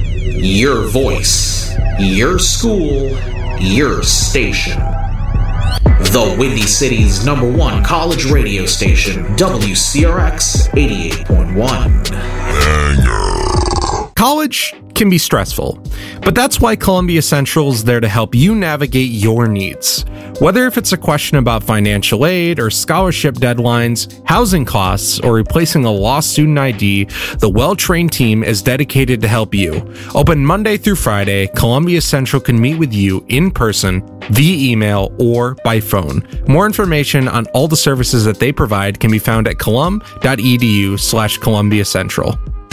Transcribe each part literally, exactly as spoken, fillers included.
Your voice, your school, your station. The Windy City's number one college radio station, W C R X eighty-eight point one. College can be stressful, but that's why Columbia Central is there to help you navigate your needs. Whether if it's a question about financial aid or scholarship deadlines, housing costs, or replacing a lost student I D, the well-trained team is dedicated to help you. Open Monday through Friday, Columbia Central can meet with you in person, via email, or by phone. More information on all the services that they provide can be found at colum.edu slash Columbia Central.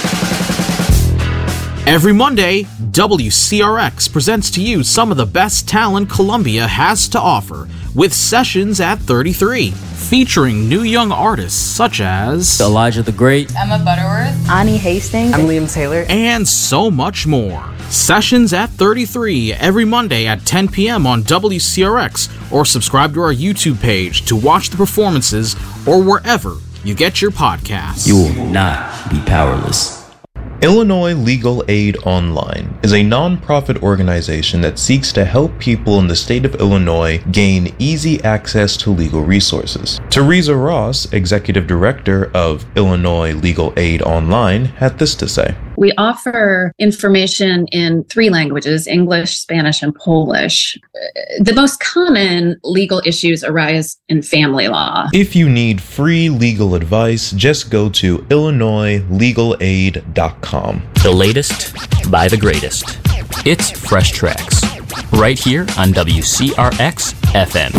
Every Monday, W C R X presents to you some of the best talent Columbia has to offer, with Sessions at thirty-three, featuring new young artists such as Elijah the Great, Emma Butterworth, Ani Hastings, I'm Liam Taylor, and so much more. Sessions at thirty-three every Monday at ten p.m. on W C R X, or subscribe to our YouTube page to watch the performances or wherever you get your podcasts. You will not be powerless. Illinois Legal Aid Online is a non-profit organization that seeks to help people in the state of Illinois gain easy access to legal resources. Teresa Ross, Executive Director of Illinois Legal Aid Online, had this to say. We offer information in three languages, English, Spanish, and Polish. The most common legal issues arise in family law. If you need free legal advice, just go to illinois legal aid dot com. The latest by the greatest. It's Fresh Tracks, right here on W C R X F M.